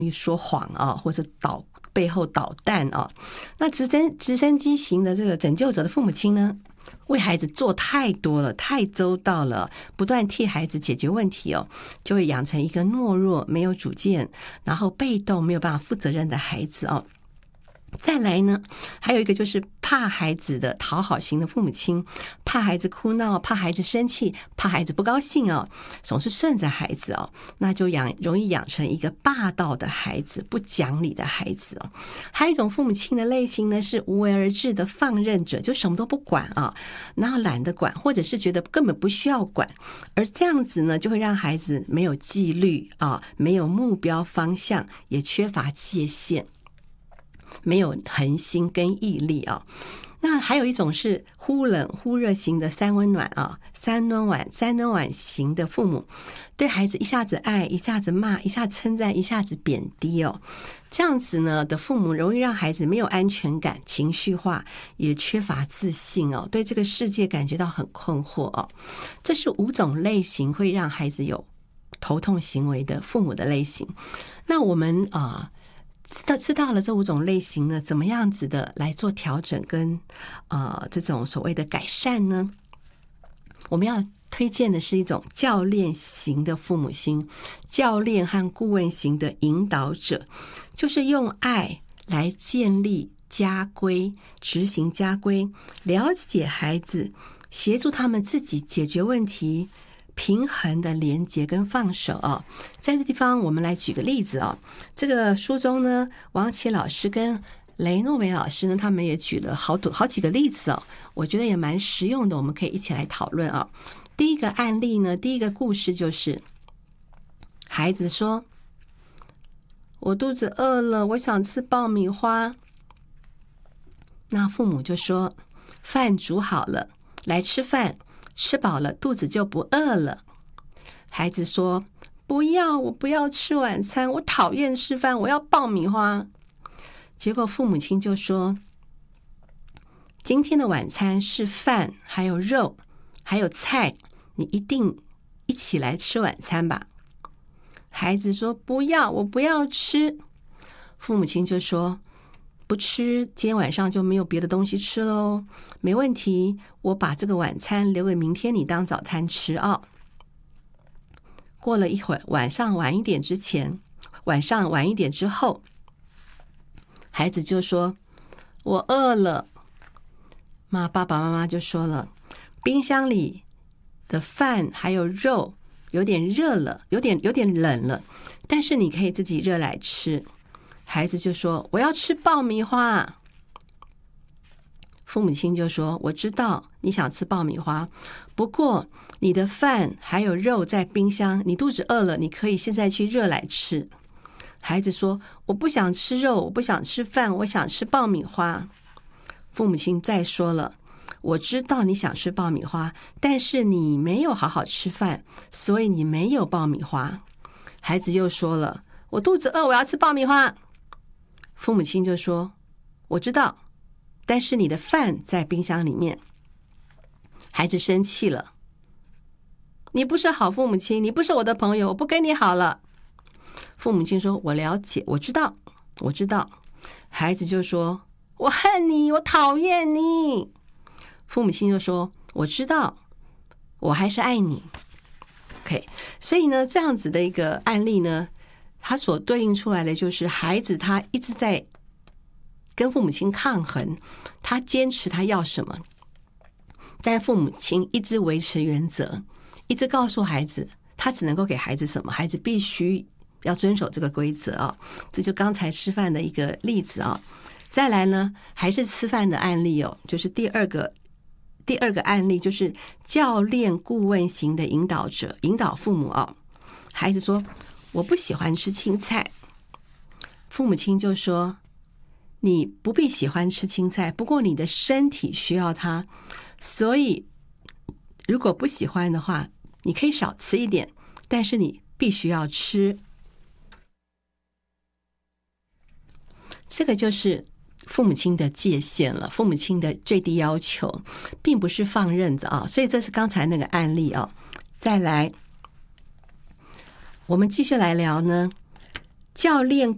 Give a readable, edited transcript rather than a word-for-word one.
说谎啊，或者背后捣蛋啊。那直升机型的这个拯救者的父母亲呢，为孩子做太多了，太周到了，不断替孩子解决问题哦，就会养成一个懦弱、没有主见，然后被动、没有办法负责任的孩子哦。再来呢，还有一个就是怕孩子的讨好型的父母亲，怕孩子哭闹，怕孩子生气，怕孩子不高兴哦，总是顺着孩子哦，那就容易养成一个霸道的孩子，不讲理的孩子哦。还有一种父母亲的类型呢，是无为而治的放任者，就什么都不管啊，然后懒得管，或者是觉得根本不需要管，而这样子呢，就会让孩子没有纪律啊，没有目标方向，也缺乏界限，没有恒心跟毅力啊。那还有一种是忽冷忽热型的三温暖啊，三温暖型的父母，对孩子一下子爱，一下子骂，一下称赞，一下子贬低哦。这样子呢的父母容易让孩子没有安全感，情绪化，也缺乏自信哦，对这个世界感觉到很困惑哦。这是5种类型会让孩子有头痛行为的父母的类型。那我们知道了这5种类型呢，怎么样子的来做调整跟这种所谓的改善呢？我们要推荐的是一种教练型的父母心，教练和顾问型的引导者，就是用爱来建立家规，执行家规，了解孩子，协助他们自己解决问题，平衡的连结跟放手啊。在这地方我们来举个例子啊，这个书中呢，王琦老师跟雷诺维老师呢，他们也举了好几个例子哦，我觉得也蛮实用的，我们可以一起来讨论啊。第一个案例呢，第一个故事就是孩子说，我肚子饿了，我想吃爆米花。那父母就说，饭煮好了，来吃饭，吃饱了肚子就不饿了。孩子说，不要，我不要吃晚餐，我讨厌吃饭，我要爆米花。结果父母亲就说，今天的晚餐是饭，还有肉，还有菜，你一定一起来吃晚餐吧。孩子说，不要，我不要吃。父母亲就说，不吃，今天晚上就没有别的东西吃咯。没问题，我把这个晚餐留给明天你当早餐吃啊。过了一会儿，晚上晚一点之后，孩子就说，我饿了。爸爸妈妈就说了，冰箱里的饭还有肉有点热了，有点冷了，但是你可以自己热来吃。孩子就说，我要吃爆米花。父母亲就说，我知道你想吃爆米花，不过你的饭还有肉在冰箱，你肚子饿了，你可以现在去热来吃。孩子说，我不想吃肉，我不想吃饭，我想吃爆米花。父母亲再说了，我知道你想吃爆米花，但是你没有好好吃饭，所以你没有爆米花。孩子又说了，我肚子饿，我要吃爆米花。父母亲就说，我知道，但是你的饭在冰箱里面。孩子生气了，你不是好父母亲，你不是我的朋友，我不跟你好了。父母亲说，我了解，我知道。孩子就说，我恨你，我讨厌你。父母亲就说，我知道，我还是爱你。OK， 所以呢，这样子的一个案例呢，它所对应出来的就是孩子他一直在跟父母亲抗衡，他坚持他要什么，但父母亲一直维持原则，一直告诉孩子他只能够给孩子什么，孩子必须要遵守这个规则啊。这就刚才吃饭的一个例子啊。再来呢，还是吃饭的案例哦，就是第二个案例，就是教练顾问型的引导者，引导父母啊。孩子说，我不喜欢吃青菜。父母亲就说，你不必喜欢吃青菜，不过你的身体需要它，所以如果不喜欢的话，你可以少吃一点，但是你必须要吃。这个就是父母亲的界限了，父母亲的最低要求，并不是放任的啊。所以这是刚才那个案例啊。再来，我们继续来聊呢，教练